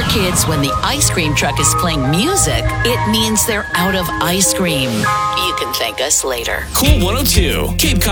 kids, when the ice cream truck is playing music, it means they're out of ice cream. You can thank us later. Cool 102, Cape Cod.